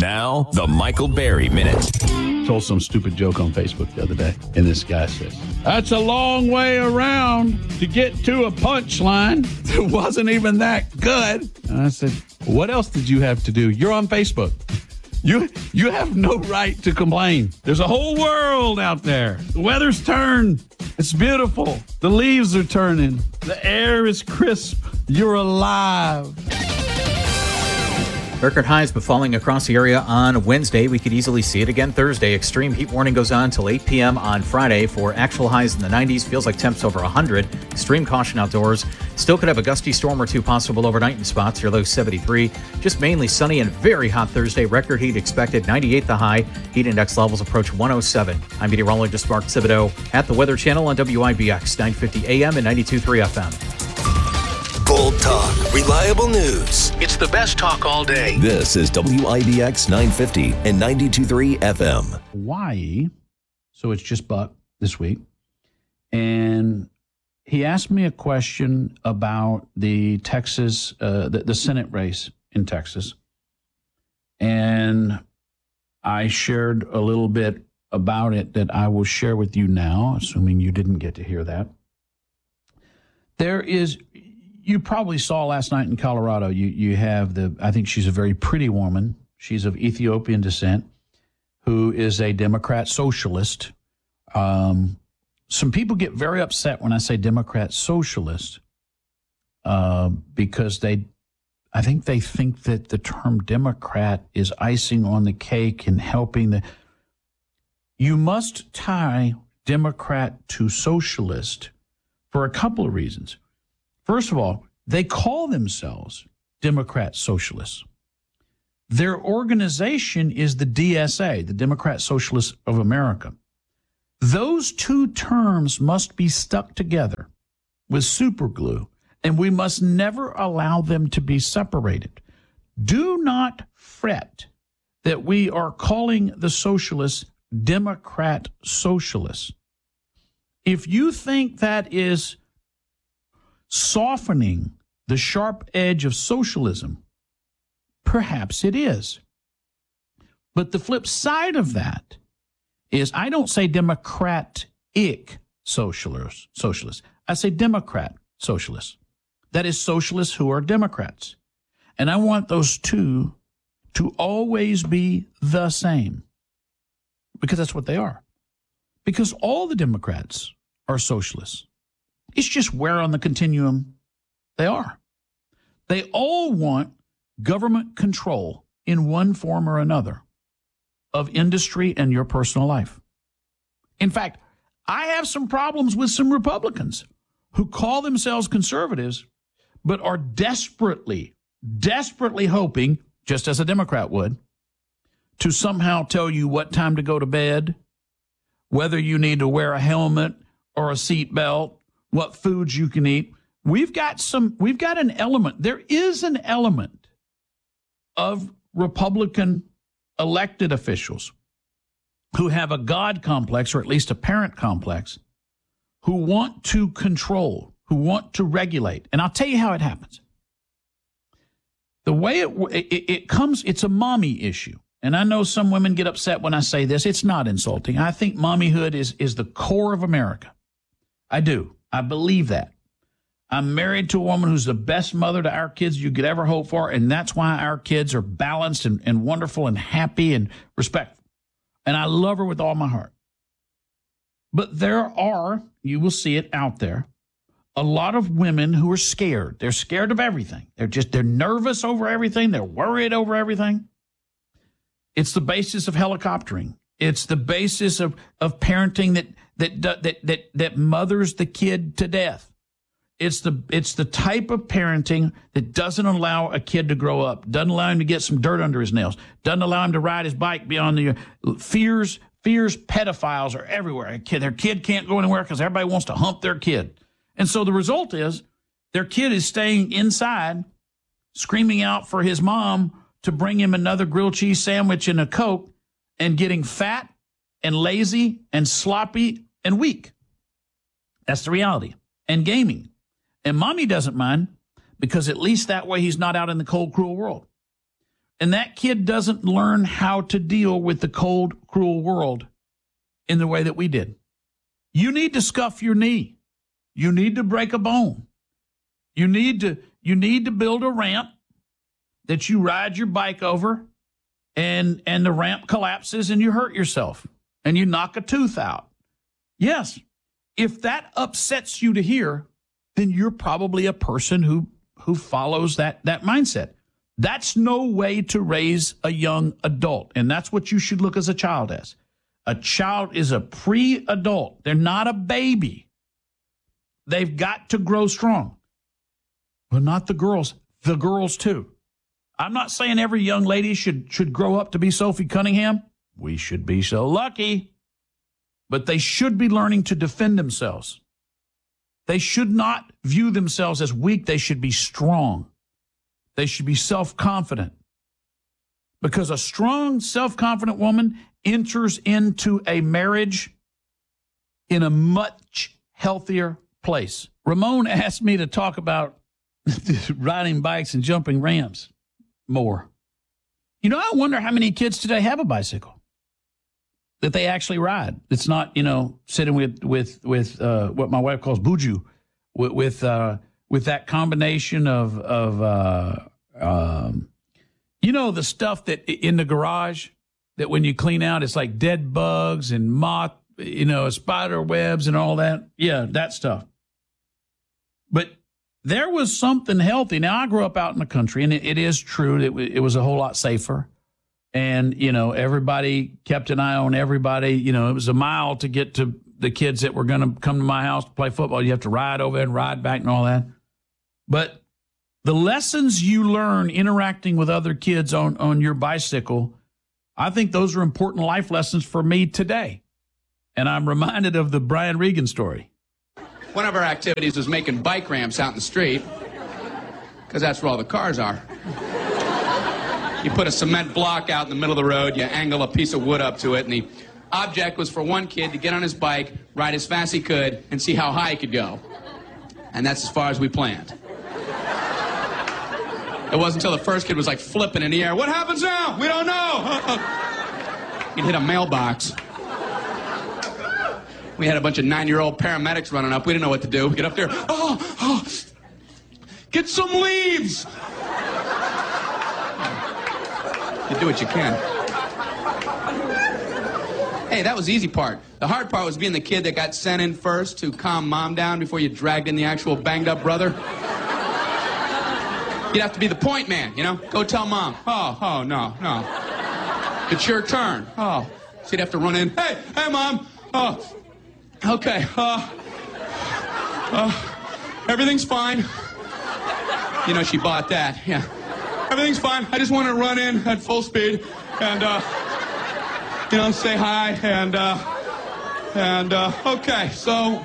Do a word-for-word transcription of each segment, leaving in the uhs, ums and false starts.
Now, the Michael Berry Minute. Told some stupid joke on Facebook the other day, and this guy says, "That's a long way around to get to a punchline. It wasn't even that good." And I said, "What else did you have to do? You're on Facebook. You you have no right to complain. There's a whole world out there. The weather's turned. It's beautiful. The leaves are turning. The air is crisp. You're alive." Record highs befalling across the area on Wednesday. We could easily see it again Thursday. Extreme heat warning goes on till eight p.m. on Friday for actual highs in the nineties. Feels like temps over one hundred. Extreme caution outdoors. Still could have a gusty storm or two possible overnight in spots. Your low seventy-three. Just mainly sunny and very hot Thursday. Record heat expected. ninety-eight the high. Heat index levels approach one oh seven. I'm meteorologist Mark Thibodeau at the Weather Channel on W I B X nine fifty A M and ninety-two point three F M. Bold talk, reliable news. It's the best talk all day. This is W I B X nine fifty and ninety-two point three F M. Hawaii, so it's just Buck this week, and he asked me a question about the Texas, uh, the, the Senate race in Texas, and I shared a little bit about it that I will share with you now, assuming you didn't get to hear that. There is... You probably saw last night in Colorado, you, you have the, I think she's a very pretty woman. She's of Ethiopian descent, who is a Democrat socialist. Um, some people get very upset when I say Democrat socialist uh, because they, I think they think that the term Democrat is icing on the cake and helping the, you must tie Democrat to socialist for a couple of reasons. First of all, they call themselves Democrat Socialists. Their organization is the D S A, the Democrat Socialists of America. Those two terms must be stuck together with super glue, and we must never allow them to be separated. Do not fret that we are calling the socialists Democrat Socialists. If you think that is softening the sharp edge of socialism, perhaps it is. But the flip side of that is I don't say democratic socialists, socialists. I say Democrat socialists. That is socialists who are Democrats. And I want those two to always be the same, because that's what they are. Because all the Democrats are socialists. It's just where on the continuum they are. They all want government control in one form or another of industry and your personal life. In fact, I have some problems with some Republicans who call themselves conservatives, but are desperately, desperately hoping, just as a Democrat would, to somehow tell you what time to go to bed, whether you need to wear a helmet or a seatbelt, what foods you can eat. We've got some, we've got an element. There is an element of Republican elected officials who have a God complex, or at least a parent complex, who want to control, who want to regulate. And I'll tell you how it happens. The way it, it, it comes, it's a mommy issue. And I know some women get upset when I say this. It's not insulting. I think mommyhood is, is the core of America. I do. I believe that. I'm married to a woman who's the best mother to our kids you could ever hope for, and that's why our kids are balanced and, and wonderful and happy and respectful. And I love her with all my heart. But there are, you will see it out there, a lot of women who are scared. They're scared of everything. They're just, they're nervous over everything. They're worried over everything. It's the basis of helicoptering. It's the basis of, of parenting that that that that that mothers the kid to death. It's the it's the type of parenting that doesn't allow a kid to grow up, doesn't allow him to get some dirt under his nails, doesn't allow him to ride his bike beyond the fears. Fears pedophiles are everywhere. A kid, their kid can't go anywhere because everybody wants to hump their kid. And so the result is their kid is staying inside, screaming out for his mom to bring him another grilled cheese sandwich and a Coke, and getting fat and lazy and sloppy and weak. That's the reality. And gaming. And mommy doesn't mind, because at least that way he's not out in the cold, cruel world. And that kid doesn't learn how to deal with the cold, cruel world in the way that we did. You need to scuff your knee. You need to break a bone. You need to, you need to build a ramp that you ride your bike over, and, and the ramp collapses and you hurt yourself and you knock a tooth out. Yes, if that upsets you to hear, then you're probably a person who, who follows that, that mindset. That's no way to raise a young adult, and that's what you should look as a child as. A child is a pre-adult. They're not a baby. They've got to grow strong. Well, not the girls, the girls too. I'm not saying every young lady should, should grow up to be Sophie Cunningham. We should be so lucky. But they should be learning to defend themselves. They should not view themselves as weak. They should be strong. They should be self-confident. Because a strong, self-confident woman enters into a marriage in a much healthier place. Ramon asked me to talk about riding bikes and jumping ramps more. You know, I wonder how many kids today have a bicycle that they actually ride. It's not, you know, sitting with with with uh, what my wife calls buju, with with, uh, with that combination of of uh, um, you know, the stuff that in the garage that when you clean out, it's like dead bugs and moth, you know, spider webs and all that. Yeah, that stuff. But there was something healthy. Now, I grew up out in the country, and it, it is true that it was a whole lot safer. And, you know, everybody kept an eye on everybody. You know, it was a mile to get to the kids that were going to come to my house to play football. You have to ride over there and ride back and all that. But the lessons you learn interacting with other kids on, on your bicycle, I think those are important life lessons for me today. And I'm reminded of the Brian Regan story. One of our activities was making bike ramps out in the street, because that's where all the cars are. You put a cement block out in the middle of the road, you angle a piece of wood up to it, and the object was for one kid to get on his bike, ride as fast as he could, and see how high he could go. And that's as far as we planned. It wasn't until the first kid was like flipping in the air. What happens now? We don't know. He'd hit a mailbox. We had a bunch of nine-year-old paramedics running up. We didn't know what to do. We get up there. Oh, oh, get some leaves. You do what you can. Hey, that was the easy part. The hard part was being the kid that got sent in first to calm mom down before you dragged in the actual banged-up brother. You'd have to be the point man, you know? Go tell mom. Oh, oh, no, no. It's your turn. Oh. So you'd have to run in. Hey, hey, mom. Oh. Okay, uh, uh, everything's fine. You know, she bought that, yeah. Everything's fine. I just want to run in at full speed and, uh, you know, say hi and, uh, and, uh, okay, so,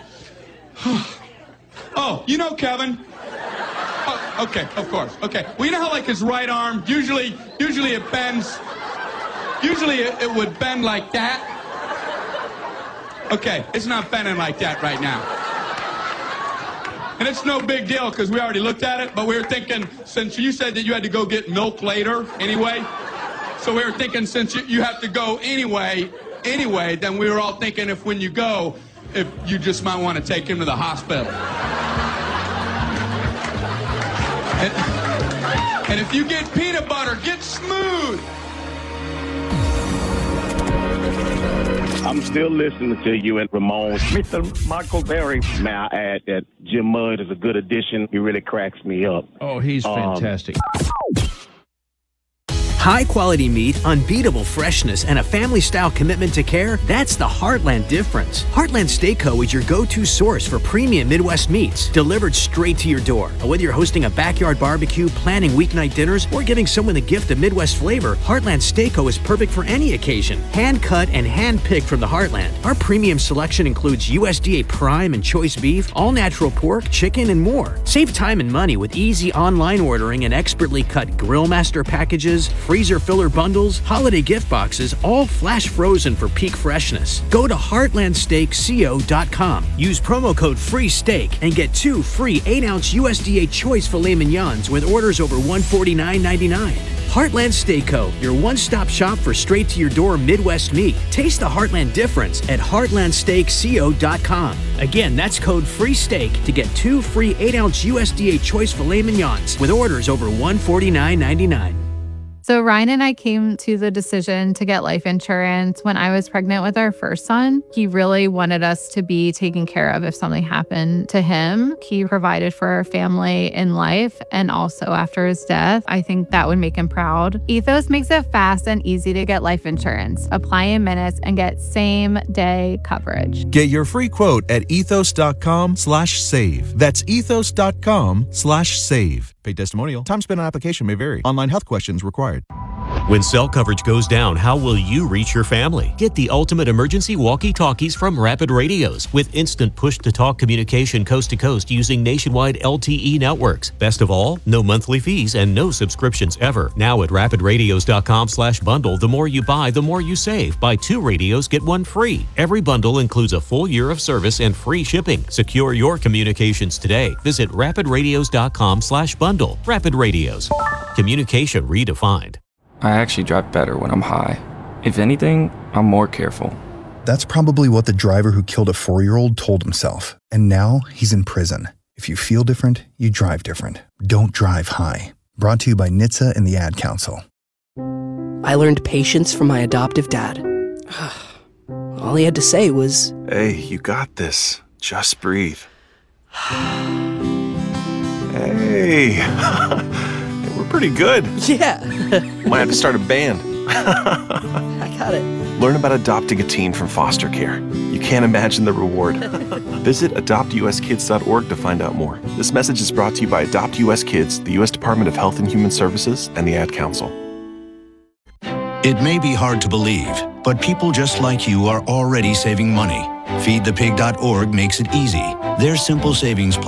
oh, you know Kevin. Oh, okay, of course, okay. Well, you know how, like, his right arm, usually, usually it bends, usually it, it would bend like that. Okay, it's not bending like that right now. And it's no big deal because we already looked at it, but we were thinking, since you said that you had to go get milk later anyway, so we were thinking since you, you have to go anyway, anyway, then we were all thinking if when you go, if you just might want to take him to the hospital. And, and if you get peanut butter, get smooth. I'm still listening to you and Ramon. Mister Michael Berry. May I add that Jim Mudd is a good addition. He really cracks me up. Oh, he's fantastic. Um, High-quality meat, unbeatable freshness, and a family-style commitment to care, that's the Heartland difference. Heartland Steakco is your go-to source for premium Midwest meats, delivered straight to your door. Whether you're hosting a backyard barbecue, planning weeknight dinners, or giving someone the gift of Midwest flavor, Heartland Steakco is perfect for any occasion. Hand-cut and hand-picked from the Heartland. Our premium selection includes U S D A prime and choice beef, all-natural pork, chicken, and more. Save time and money with easy online ordering and expertly cut grill master packages, free freezer filler bundles, holiday gift boxes, all flash frozen for peak freshness. Go to heartland steak co dot com. Use promo code FREESTEAK and get two free eight ounce U S D A choice filet mignons with orders over one hundred forty-nine ninety-nine. Heartland Steak Co., your one-stop shop for straight-to-your-door Midwest meat. Taste the Heartland difference at heartland steak co dot com. Again, that's code FREESTEAK to get two free eight ounce U S D A choice filet mignons with orders over one hundred forty-nine ninety-nine. So Ryan and I came to the decision to get life insurance when I was pregnant with our first son. He really wanted us to be taken care of if something happened to him. He provided for our family in life and also after his death. I think that would make him proud. Ethos makes it fast and easy to get life insurance. Apply in minutes and get same day coverage. Get your free quote at ethos.com slash save. That's ethos.com slash save. Paid testimonial. Time spent on application may vary. Online health questions required. When cell coverage goes down, how will you reach your family? Get the ultimate emergency walkie-talkies from Rapid Radios with instant push-to-talk communication coast to coast using nationwide L T E networks. Best of all, no monthly fees and no subscriptions ever. Now at rapidradios.com slash bundle, the more you buy, the more you save. Buy two radios, get one free. Every bundle includes a full year of service and free shipping. Secure your communications today. Visit rapidradios.com slash bundle. Rapid Radios. Communication redefined. I actually drive better when I'm high. If anything, I'm more careful. That's probably what the driver who killed a four-year-old told himself. And now he's in prison. If you feel different, you drive different. Don't drive high. Brought to you by N H T S A and the Ad Council. I learned patience from my adoptive dad. All he had to say was, "Hey, you got this. Just breathe." Hey. We're pretty good. Yeah. Might have to start a band. I got it. Learn about adopting a teen from foster care. You can't imagine the reward. Visit adopt u s kids dot org to find out more. This message is brought to you by Adopt U S Kids, the U S Department of Health and Human Services, and the Ad Council. It may be hard to believe, but people just like you are already saving money. feed the pig dot org makes it easy. Their simple savings plan